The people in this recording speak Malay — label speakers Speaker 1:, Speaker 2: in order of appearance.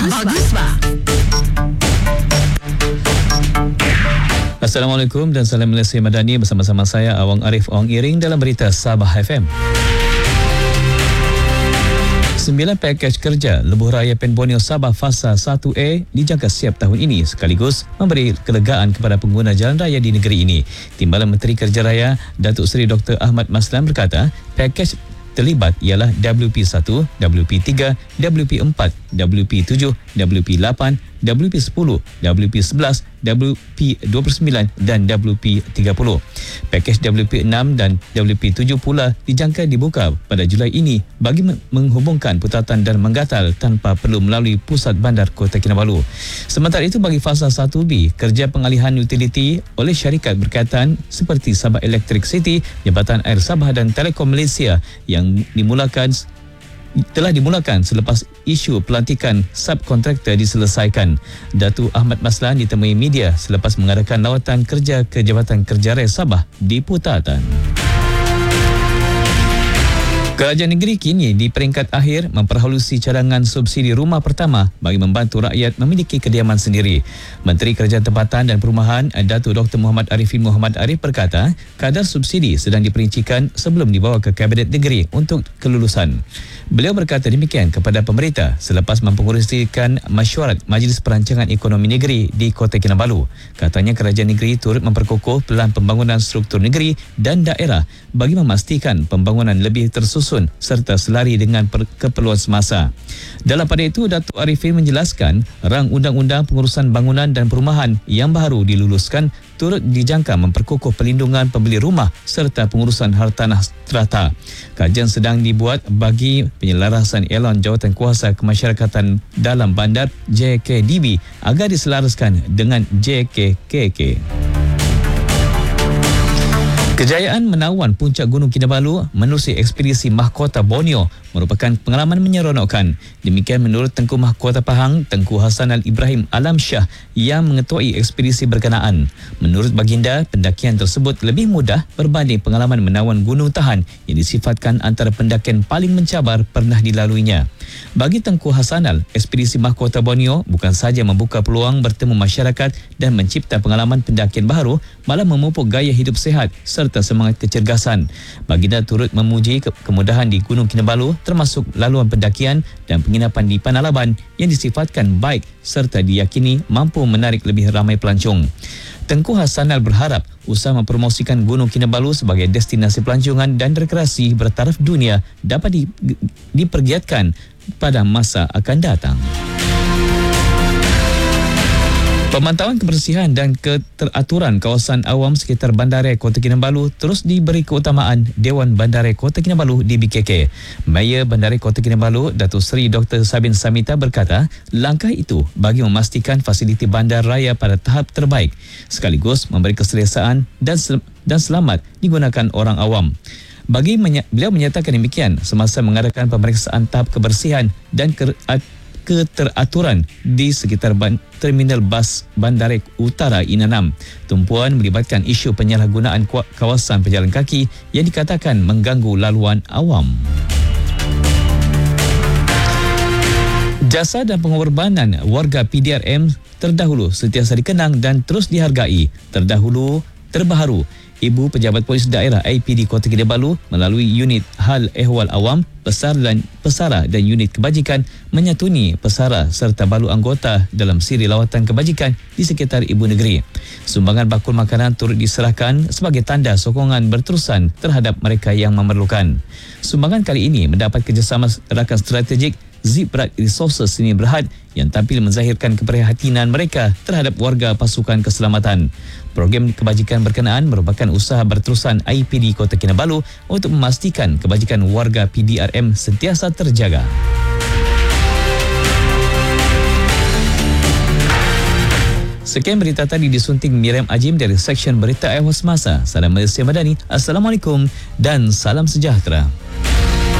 Speaker 1: Assalamualaikum dan salam Malaysia Madani, bersama-sama saya Awang Arif Awang Iring dalam berita Sabah FM. 9 pakej kerja Lebuh Raya Pen Borneo Sabah Fasa 1A dijangka siap tahun ini, sekaligus memberi kelegaan kepada pengguna jalan raya di negeri ini. Timbalan Menteri Kerja Raya Datuk Seri Dr. Ahmad Maslan berkata, pakej terlibat ialah WP1, WP3, WP4, WP7, WP8, WP10, WP11, WP29 dan WP30. Pakej WP6 dan WP7 pula dijangka dibuka pada Julai ini bagi menghubungkan Putatan dan Manggatal tanpa perlu melalui pusat bandar Kota Kinabalu. Sementara itu, bagi fasa 1B, kerja pengalihan utiliti oleh syarikat berkaitan seperti Sabah Electric City, Jabatan Air Sabah dan Telekom Malaysia yang telah dimulakan selepas isu pelantikan subkontraktor diselesaikan. Datuk Ahmad Maslan ditemui media selepas mengadakan lawatan kerja ke Jabatan Kerja Raya Sabah di Putatan. Kerajaan negeri kini di peringkat akhir memperhalusi cadangan subsidi rumah pertama bagi membantu rakyat memiliki kediaman sendiri. Menteri Kerajaan Tempatan dan Perumahan Datuk Dr. Muhammad Arifin Muhammad Arif berkata, kadar subsidi sedang diperincikan sebelum dibawa ke Kabinet Negeri untuk kelulusan. Beliau berkata demikian kepada pemerintah selepas mempengerusikan mesyuarat Majlis Perancangan Ekonomi Negeri di Kota Kinabalu. Katanya kerajaan negeri turut memperkukuh pelan pembangunan struktur negeri dan daerah bagi memastikan pembangunan lebih tersusun serta selari dengan keperluan semasa. Dalam pada itu, Datuk Arifin menjelaskan rang undang-undang pengurusan bangunan dan perumahan yang baru diluluskan turut dijangka memperkukuh pelindungan pembeli rumah serta pengurusan hartanah strata. Kajian sedang dibuat bagi penyelarasan elan Jawatankuasa Kemasyarakatan dalam Bandar JKDB agar diselaraskan dengan JKKK. Kejayaan menawan puncak Gunung Kinabalu menerusi ekspedisi Mahkota Borneo merupakan pengalaman menyeronokkan. Demikian menurut Tengku Mahkota Pahang, Tengku Hasanal Ibrahim Alam Shah yang mengetuai ekspedisi berkenaan. Menurut baginda, pendakian tersebut lebih mudah berbanding pengalaman menawan Gunung Tahan yang disifatkan antara pendakian paling mencabar pernah dilaluinya. Bagi Tengku Hasanal, ekspedisi Mahkota Borneo bukan sahaja membuka peluang bertemu masyarakat dan mencipta pengalaman pendakian baru, malah memupuk gaya hidup sihat serta semangat kecergasan. Baginda turut memuji kemudahan di Gunung Kinabalu, termasuk laluan pendakian dan penginapan di Panalaban yang disifatkan baik serta diyakini mampu menarik lebih ramai pelancong. Tengku Hasanal berharap usaha mempromosikan Gunung Kinabalu sebagai destinasi pelancongan dan rekreasi bertaraf dunia dapat dipergiatkan pada masa akan datang. Pemantauan kebersihan dan keteraturan kawasan awam sekitar Bandaraya Kota Kinabalu terus diberi keutamaan Dewan Bandaraya Kota Kinabalu DBKK. Mayor Bandaraya Kota Kinabalu Datuk Seri Dr. Sabin Samita berkata, langkah itu bagi memastikan fasiliti bandar raya pada tahap terbaik sekaligus memberi keselesaan dan selamat digunakan orang awam. Beliau menyatakan demikian semasa mengadakan pemeriksaan tahap kebersihan dan keteraturan di sekitar Terminal Bas Bandaraya Utara Inanam. Tumpuan melibatkan isu penyalahgunaan kawasan pejalan kaki yang dikatakan mengganggu laluan awam. Jasa dan pengorbanan warga PDRM terdahulu sentiasa dikenang dan terus dihargai. Terbaharu, Ibu Pejabat Polis Daerah IPD Kota Kinabalu melalui unit Hal Ehwal Awam, Pesara dan unit kebajikan menyatuni pesara serta balu anggota dalam siri lawatan kebajikan di sekitar ibu negeri. Sumbangan bakul makanan turut diserahkan sebagai tanda sokongan berterusan terhadap mereka yang memerlukan. Sumbangan kali ini mendapat kerjasama rakan strategik Ziprat Resources Seni Berhad yang tampil menzahirkan keprihatinan mereka terhadap warga pasukan keselamatan. Program kebajikan berkenaan merupakan usaha berterusan IPD Kota Kinabalu untuk memastikan kebajikan warga PDRM sentiasa terjaga. Sekian berita tadi disunting Miriam Ajim dari Seksyen Berita Ewas Masa. Salam Malaysia Madani. Assalamualaikum dan salam sejahtera.